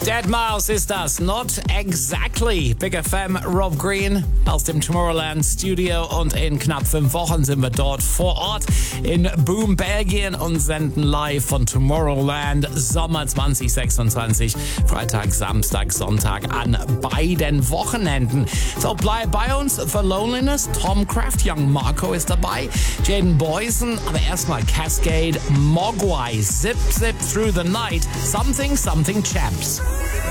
Deadmau5 ist das. Not exactly. Big FM, Rob Green aus dem Tomorrowland Studio. Und in knapp 5 Wochen sind wir dort vor Ort in Boom, Belgien und senden live von Tomorrowland Sommer 2026. Freitag, Samstag, Sonntag an beiden Wochenenden. So, bleib bei uns. The Loneliness, Tom Craft, Young Marco ist dabei. Jaden Boysen, aber erstmal Cascade, Mogwai, Zip Zip Through the Night, Something Something Champs.